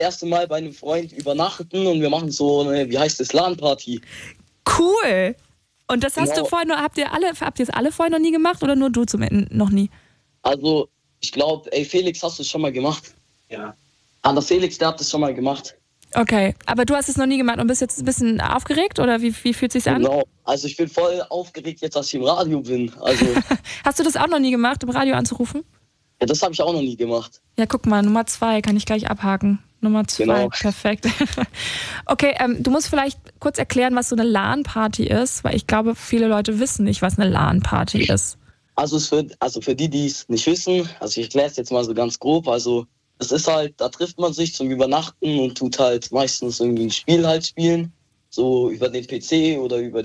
erste Mal bei einem Freund übernachten und wir machen so eine, wie heißt das, LAN-Party. Cool. Und das hast du vorher nur, habt ihr es alle vorher noch nie gemacht oder nur du noch nie? Also, ich glaube, Felix, hast du es schon mal gemacht? Ja. Der Felix, der hat das schon mal gemacht. Okay, aber du hast es noch nie gemacht und bist jetzt ein bisschen aufgeregt oder wie fühlt es sich an? Genau, also ich bin voll aufgeregt jetzt, dass ich im Radio bin. Also hast du das auch noch nie gemacht, im Radio anzurufen? Ja, das habe ich auch noch nie gemacht. Ja, guck mal, Nummer 2 kann ich gleich abhaken. Nummer 2, genau. Perfekt. Okay, du musst vielleicht kurz erklären, was so eine LAN-Party ist, weil ich glaube, viele Leute wissen nicht, was eine LAN-Party ist. Also für die es nicht wissen, also ich erkläre es jetzt mal so ganz grob, also es ist halt, da trifft man sich zum Übernachten und tut halt meistens irgendwie ein Spiel halt spielen, so über den PC oder über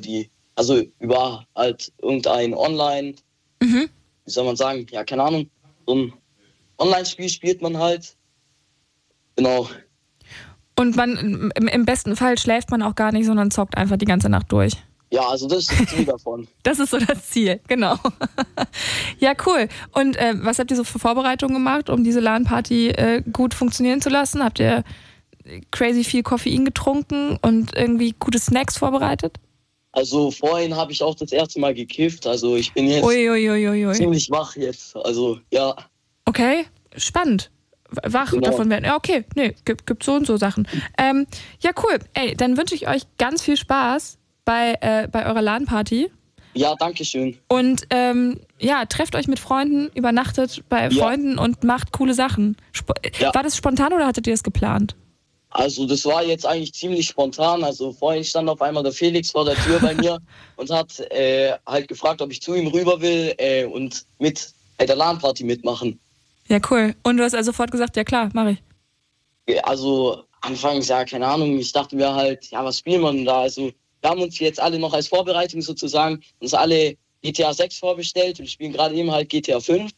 halt irgendein Online, wie soll man sagen, ja, keine Ahnung, so ein Online-Spiel spielt man halt, genau. Und man, im besten Fall schläft man auch gar nicht, sondern zockt einfach die ganze Nacht durch. Ja, also das ist das Ziel davon. Das ist so das Ziel, genau. Ja, cool. Und was habt ihr so für Vorbereitungen gemacht, um diese LAN-Party gut funktionieren zu lassen? Habt ihr crazy viel Koffein getrunken und irgendwie gute Snacks vorbereitet? Also vorhin habe ich auch das erste Mal gekifft. Also ich bin jetzt ziemlich wach jetzt. Also ja. Okay, spannend. Wach davon werden. Ja, okay. Nee, gibt so und so Sachen. Ja, cool. Ey, dann wünsche ich euch ganz viel Spaß bei eurer LAN-Party. Ja, danke schön. Und trefft euch mit Freunden, übernachtet bei Freunden und macht coole Sachen. War das spontan oder hattet ihr es geplant? Also das war jetzt eigentlich ziemlich spontan. Also vorhin stand auf einmal der Felix vor der Tür bei mir und hat halt gefragt, ob ich zu ihm rüber will und mit der LAN-Party mitmachen. Ja, cool. Und du hast also sofort gesagt, ja klar, mach ich. Also anfangs, ja, keine Ahnung, ich dachte mir halt, ja, was spielen wir denn da? Also wir haben uns jetzt alle noch als Vorbereitung sozusagen uns alle GTA 6 vorbestellt und spielen gerade eben halt GTA 5.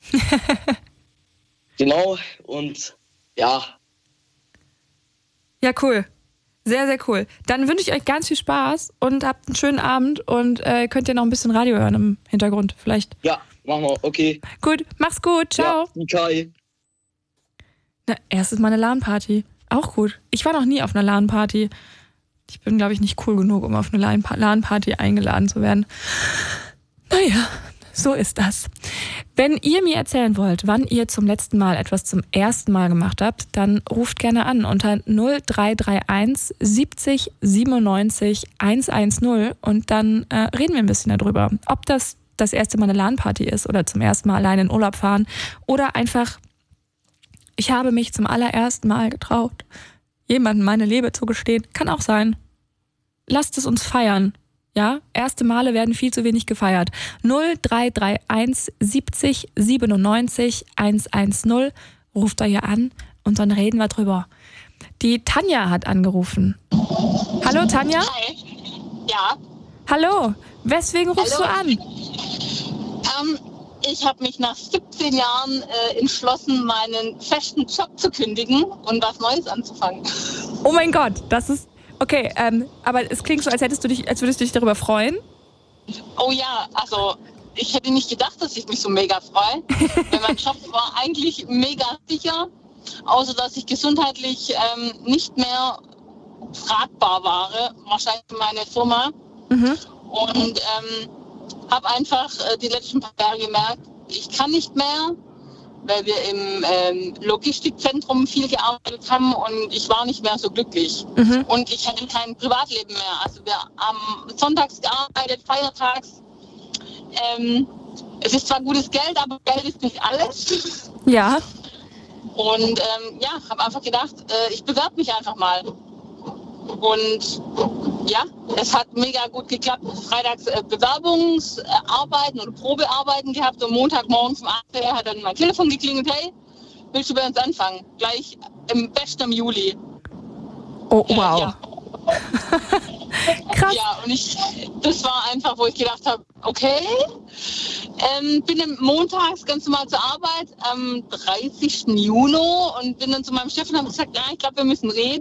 Genau, und ja. Ja, cool. Sehr, sehr cool. Dann wünsche ich euch ganz viel Spaß und habt einen schönen Abend und könnt ihr noch ein bisschen Radio hören im Hintergrund vielleicht. Ja, machen wir, okay. Gut, mach's gut, ciao. Ja, Kai. Na, erstes Mal eine LAN-Party. Auch gut. Ich war noch nie auf einer LAN-Party. Ich bin, glaube ich, nicht cool genug, um auf eine LAN-Party eingeladen zu werden. Naja, so ist das. Wenn ihr mir erzählen wollt, wann ihr zum letzten Mal etwas zum ersten Mal gemacht habt, dann ruft gerne an unter 0331 70 97 110 und dann reden wir ein bisschen darüber, ob das erste Mal eine LAN-Party ist oder zum ersten Mal alleine in Urlaub fahren oder einfach, ich habe mich zum allerersten Mal getraut, jemandem meine Liebe zu gestehen. Kann auch sein. Lasst es uns feiern. Ja, erste Male werden viel zu wenig gefeiert. 0331 70 97 110. Ruft da hier an und dann reden wir drüber. Die Tanja hat angerufen. Hallo Tanja? Hi. Ja. Hallo. Weswegen rufst du an? Ich habe mich nach 17 Jahren entschlossen, meinen festen Job zu kündigen und was Neues anzufangen. Oh mein Gott, das ist... Okay, aber es klingt so, als würdest du dich darüber freuen. Oh ja, also ich hätte nicht gedacht, dass ich mich so mega freue. Weil mein Job war eigentlich mega sicher, außer dass ich gesundheitlich nicht mehr tragbar war, wahrscheinlich für meine Firma. Und habe einfach die letzten paar Jahre gemerkt, ich kann nicht mehr, weil wir im Logistikzentrum viel gearbeitet haben und ich war nicht mehr so glücklich. Und ich hatte kein Privatleben mehr. Also wir haben sonntags gearbeitet, feiertags. Es ist zwar gutes Geld, aber Geld ist nicht alles. Ja. Und habe einfach gedacht, ich bewerbe mich einfach mal. Und ja, es hat mega gut geklappt. Freitags Bewerbungsarbeiten oder Probearbeiten gehabt und Montagmorgens um 8 Uhr hat dann mein Telefon geklingelt, hey, willst du bei uns anfangen? Gleich im besten Juli. Oh, wow. Ja. Krass. Ja, und das war einfach, wo ich gedacht habe, okay, bin montags ganz normal zur Arbeit am 30. Juni und bin dann zu meinem Chef und habe gesagt, ja, ich glaube, wir müssen reden.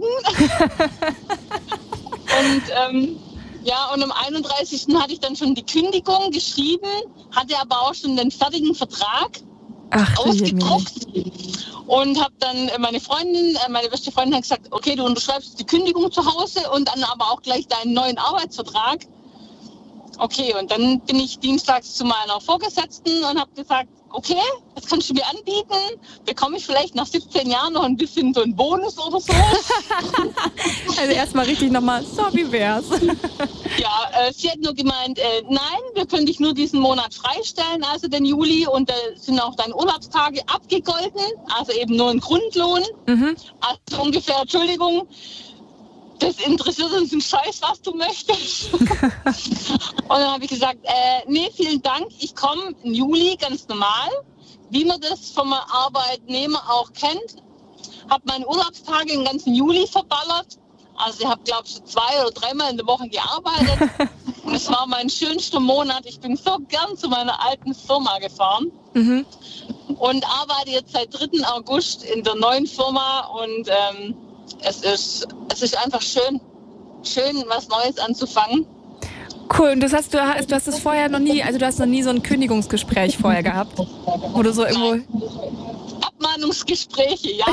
Und am 31. hatte ich dann schon die Kündigung geschrieben, hatte aber auch schon den fertigen Vertrag ausgedruckt. Und habe dann meine beste Freundin hat gesagt, okay, du unterschreibst die Kündigung zu Hause und dann aber auch gleich deinen neuen Arbeitsvertrag. Okay, und dann bin ich dienstags zu meiner Vorgesetzten und habe gesagt, okay, das kannst du mir anbieten. Bekomme ich vielleicht nach 17 Jahren noch ein bisschen so einen Bonus oder so? Also erstmal richtig nochmal, so wie wär's. Ja, sie hat nur gemeint, nein, wir können dich nur diesen Monat freistellen, also den Juli. Und da sind auch deine Urlaubstage abgegolten, also eben nur ein Grundlohn. Also ungefähr, Entschuldigung, das interessiert uns einen Scheiß, was du möchtest. Und dann habe ich gesagt, nee, vielen Dank, ich komme im Juli ganz normal, wie man das vom Arbeitnehmer auch kennt. Habe meine Urlaubstage den ganzen Juli verballert. Also ich habe, glaube ich, 2 oder 3 Mal in der Woche gearbeitet. Und es war mein schönster Monat. Ich bin so gern zu meiner alten Firma gefahren. Und arbeite jetzt seit 3. August in der neuen Firma. Und es ist einfach schön, was Neues anzufangen. Cool, und du hast es vorher noch nie, also du hast noch nie so ein Kündigungsgespräch vorher gehabt? Oder so irgendwo... Abmahnungsgespräche, ja.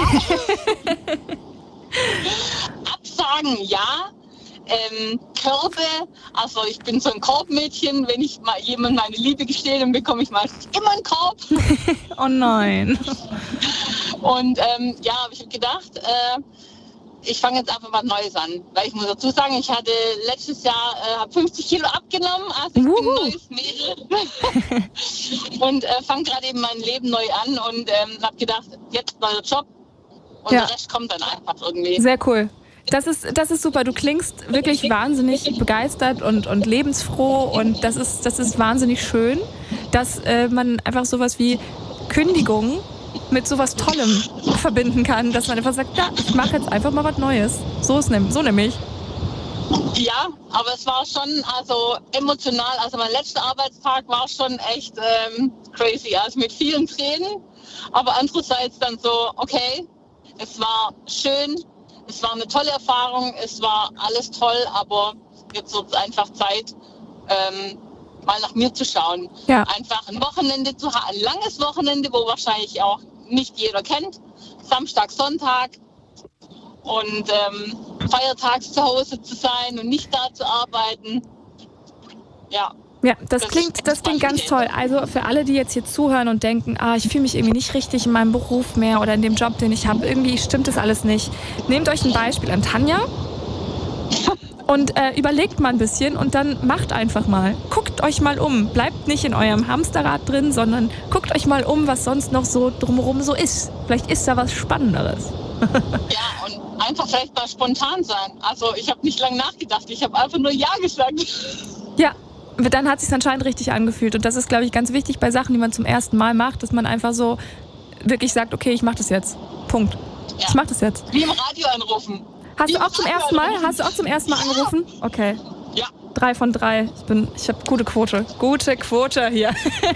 Absagen, ja. Körbe, also ich bin so ein Korbmädchen, wenn ich mal jemand meine Liebe gestehe, dann bekomme ich meistens immer einen Korb. Oh nein. Und ja, habe ich gedacht, ich fange jetzt einfach was Neues an. Weil ich muss dazu sagen, ich hatte letztes Jahr 50 Kilo abgenommen, also ich bin ein neues Mädel. Und fange gerade eben mein Leben neu an und habe gedacht, jetzt neuer Job und der Rest kommt dann einfach irgendwie. Sehr cool. Das ist super. Du klingst wirklich wahnsinnig begeistert und lebensfroh und das ist wahnsinnig schön, dass man einfach sowas wie Kündigung mit sowas Tollem verbinden kann, dass man einfach sagt, ja, ich mache jetzt einfach mal was Neues. So nämlich. Ja, aber es war schon also emotional, also mein letzter Arbeitstag war schon echt crazy, also mit vielen Tränen, aber andererseits dann so, okay, es war schön, es war eine tolle Erfahrung, es war alles toll, aber jetzt wird es einfach Zeit, mal nach mir zu schauen. Ja. Einfach ein Wochenende zu haben, ein langes Wochenende, wo wahrscheinlich auch nicht jeder kennt. Samstag, Sonntag und feiertags zu Hause zu sein und nicht da zu arbeiten. Ja. Ja, das klingt ganz toll. Also für alle, die jetzt hier zuhören und denken, ich fühle mich irgendwie nicht richtig in meinem Beruf mehr oder in dem Job, den ich habe, irgendwie stimmt das alles nicht. Nehmt euch ein Beispiel an Tanja und überlegt mal ein bisschen und dann macht einfach mal. Guckt euch mal um. Bleibt nicht in eurem Hamsterrad drin, sondern guckt euch mal um, was sonst noch so drumherum so ist. Vielleicht ist da was Spannenderes. Ja, und einfach vielleicht mal spontan sein. Also ich habe nicht lange nachgedacht, ich habe einfach nur Ja gesagt. Ja. Dann hat es sich anscheinend richtig angefühlt. Und das ist, glaube ich, ganz wichtig bei Sachen, die man zum ersten Mal macht, dass man einfach so wirklich sagt, okay, ich mache das jetzt. Punkt. Ja. Ich mache das jetzt. Wie im Radio anrufen. Hast du auch zum ersten Mal angerufen? Okay. Ja. 3 von 3. Ich habe gute Quote. Gute Quote hier.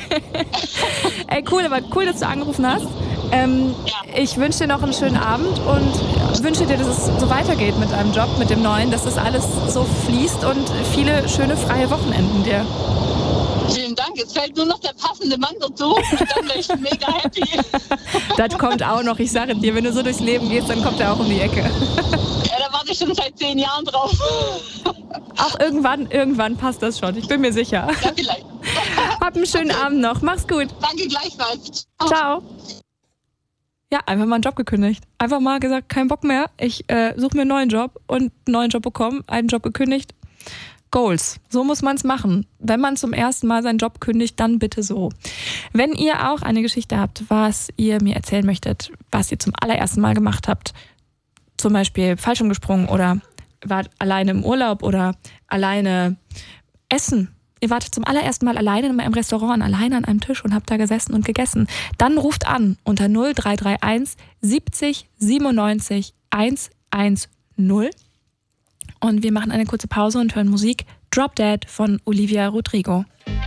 Ey, cool, aber cool, dass du angerufen hast. Ich wünsche dir noch einen schönen Abend und wünsche dir, dass es so weitergeht mit deinem Job, mit dem Neuen, dass das alles so fließt und viele schöne freie Wochenenden dir. Vielen Dank. Jetzt fällt nur noch der passende Mann dazu und dann bin ich mega happy. Das kommt auch noch, ich sage dir, wenn du so durchs Leben gehst, dann kommt er auch um die Ecke. Ja, da warte ich schon seit 10 Jahren drauf. Auch irgendwann passt das schon, ich bin mir sicher. Ja, vielleicht. Hab einen schönen Abend noch, mach's gut. Danke gleichfalls. Ciao. Ja, einfach mal einen Job gekündigt. Einfach mal gesagt, kein Bock mehr. Ich suche mir einen neuen Job und einen neuen Job bekommen, einen Job gekündigt. Goals. So muss man es machen. Wenn man zum ersten Mal seinen Job kündigt, dann bitte so. Wenn ihr auch eine Geschichte habt, was ihr mir erzählen möchtet, was ihr zum allerersten Mal gemacht habt, zum Beispiel Fallschirmgesprungen oder wart alleine im Urlaub oder alleine essen. Ihr wart zum allerersten Mal alleine in einem Restaurant, alleine an einem Tisch und habt da gesessen und gegessen. Dann ruft an unter 0331 70 97 110 und wir machen eine kurze Pause und hören Musik. Drop Dead von Olivia Rodrigo.